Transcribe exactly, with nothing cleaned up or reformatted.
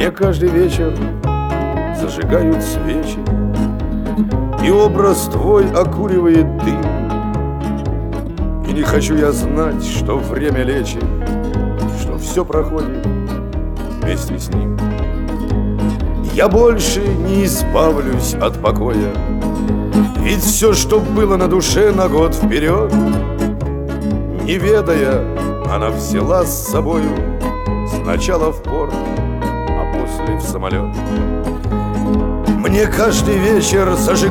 Мне каждый вечер зажигают свечи, и образ твой окуривает дым. И не хочу я знать, что время лечит, что все проходит вместе с ним. Я больше не избавлюсь от покоя, ведь все, что было на душе на год вперед, не ведая, она взяла с собою сначала в порт, а после в самолет. Мне каждый вечер зажигает